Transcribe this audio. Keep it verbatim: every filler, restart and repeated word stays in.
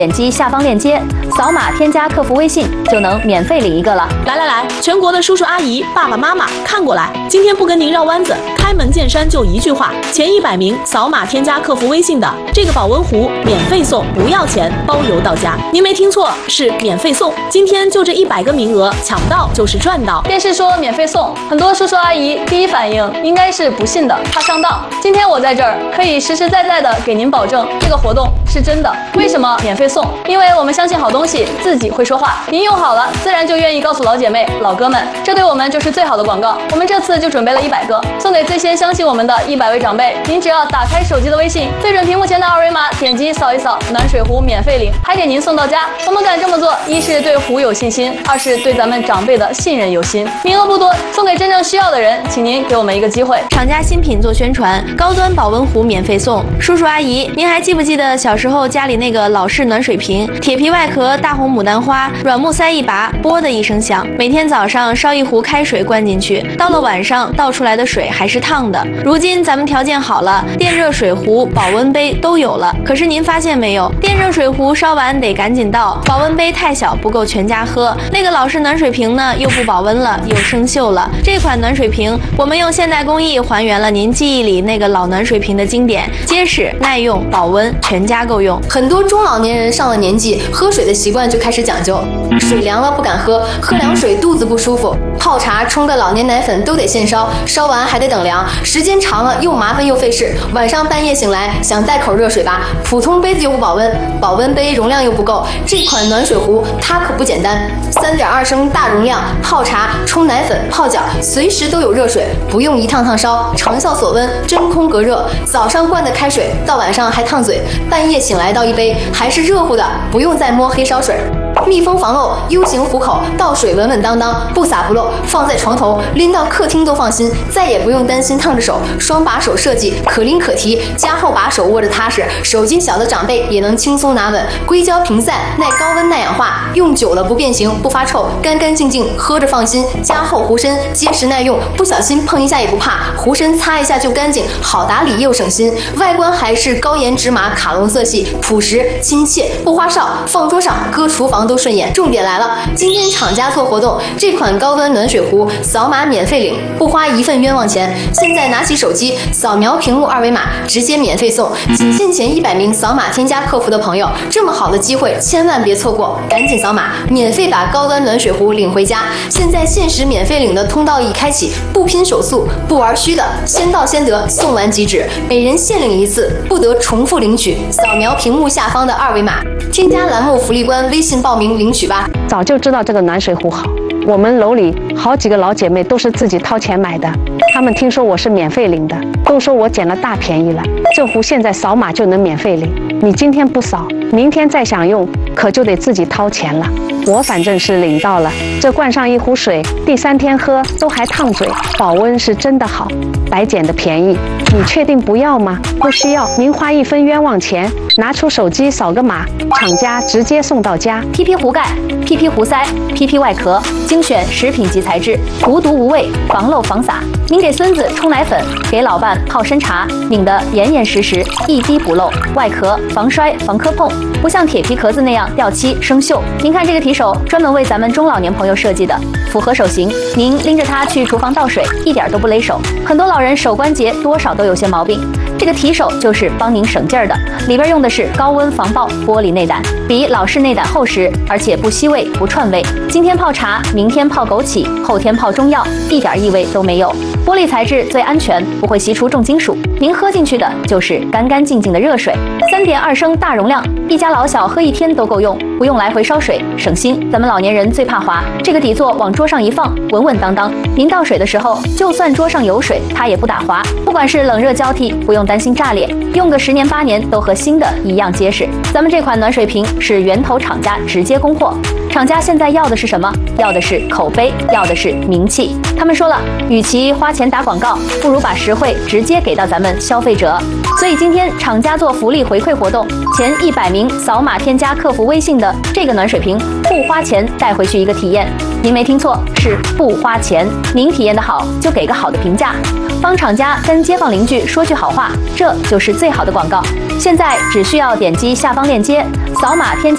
点击下方链接，扫码添加客服微信就能免费领一个了。 来来来，全国的叔叔阿姨、爸爸妈妈看过来，今天不跟您绕弯子，开门见山就一句话：前一百名扫码添加客服微信的，这个保温壶免费送，不要钱，包邮到家。您没听错，是免费送。今天就这一百个名额，抢到就是赚到。 电视说免费送，很多叔叔阿姨第一反应应该是不信的，怕上当。今天我在这儿可以实实在在的给您保证，这个活动是真的。为什么免费送？因为我们相信好东西自己会说话，您用好了，自然就愿意告诉老姐妹、老哥们，这对我们就是最好的广告。我们这次就准备了一百个，送给最先相信我们的一百位长辈。您只要打开手机的微信，对准屏幕前的二维码，点击扫一扫，暖水壶免费领，还给您送到家。我们敢这么做，一是对壶有信心，二是对咱们长辈的信任有心。名额不多，送给真正需要的人，请您给我们一个机会。 厂家新品做宣传，高端保温壶免费送。叔叔阿姨，您还记不记得小时候家里那个老式暖水瓶，铁皮外壳，大红牡丹花，软木塞一拔，啵的一声响。每天早上烧一壶开水灌进去，到了晚上倒出来的水还是烫的。如今咱们条件好了，电热水壶、保温杯都有了。可是您发现没有，电热水壶烧完得赶紧倒，保温杯太小不够全家喝，那个老式暖水瓶呢又不保温了，又生锈了。这款暖水瓶，我们用现代工艺还原了您记忆里那个老暖水瓶的经典，结实耐用，保温，全家够用。 很多中老年人上了年纪，喝水的习惯就开始讲究，水凉了不敢喝，喝凉水肚子不舒服，泡茶冲个老年奶粉都得现烧，烧完还得等凉，时间长了又麻烦又费事。晚上半夜醒来想带口热水吧，普通杯子又不保温，保温杯容量又不够，这款暖水壶它可不简单，三点二升大容量，泡茶、冲奶粉、泡脚，随时都有热水，不用一趟趟烧，长效锁温，真空隔热。早上灌的开水，到晚上还烫嘴，半夜醒来倒一杯还是热乎的，不用再摸黑烧水。密封防漏 U 型壶口，倒水稳稳当当，不洒不漏，放在床头拎到客厅都放心，再也不用担心烫着手。双把手设计，可拎可提，加厚把手握着踏实，手劲小的长辈也能轻松拿稳。硅胶平散，耐高温耐氧化，用久了不变形不发臭，干干净净喝着放心。加厚壶身，结实耐用，不小心碰一下也不怕，壶身擦一下就干净，好打理又省心。外观还是高颜值码卡龙色系，朴实亲切，不花哨，放桌上搁厨房都顺眼。重点来了，今天厂家做活动，这款高端暖水壶扫码免费领，不花一份冤枉钱。现在拿起手机扫描屏幕二维码，直接免费送，仅限前一百名扫码添加客服的朋友，这么好的机会千万别错过，赶紧扫码，免费把高端暖水壶领回家。现在限时免费领的通道已开启，不拼手速不玩虚的，先到先得，送完即止，每人限领一次，不得重复领取。扫描屏幕下方的二维码，添加栏目福利官微信报名领取吧。 早就知道这个暖水壶好，我们楼里好几个老姐妹都是自己掏钱买的，她们听说我是免费领的，都说我捡了大便宜了。这壶现在扫码就能免费领，你今天不扫，明天再想用，可就得自己掏钱了。我反正是领到了，这灌上一壶水，第三天喝都还烫嘴，保温是真的好，白捡的便宜。你确定不要吗？不需要，您花一分冤枉钱，拿出手机扫个码，厂家直接送到家。 P P 壶盖、P P 壶塞、P P 外壳，精选食品级材质，无毒无味，防漏防洒。您给孙子冲奶粉，给老伴泡参茶，拧得严严实实，一滴不漏。外壳防摔防磕碰，不像铁皮壳子那样掉漆生锈。您看这个提手，专门为咱们中老年朋友设计的，符合手型。您拎着它去厨房倒水，一点都不勒手。很多老人手关节多少都有些毛病，这个提手就是帮您省劲儿的。里边用的是高温防爆玻璃内胆，比老式内胆厚实，而且不吸味不串味。今天泡茶，明天泡枸杞，后天泡中药，一点异味都没有。玻璃材质最安全，不会析出重金属。您喝进去的就是干干净净的热水，三点二升大容量，一家老小喝一天都够用，不用来回烧水，省心。咱们老年人最怕滑，这个底座往桌上一放，稳稳当当。您倒水的时候，就算桌上有水，它也不打滑。不管是冷热交替，不用担心炸裂，用个十年八年都和新的一样结实。咱们这款暖水瓶是源头厂家直接供货。厂家现在要的是什么？要的是口碑，要的是名气。他们说了，与其花钱打广告，不如把实惠直接给到咱们消费者。所以今天厂家做福利回馈活动，前一百名扫码添加客服微信的这个暖水瓶，不花钱带回去一个体验。您没听错，是不花钱。您体验的好，就给个好的评价，帮厂家跟街坊邻居说句好话，这就是最好的广告。现在只需要点击下方链接，扫码添加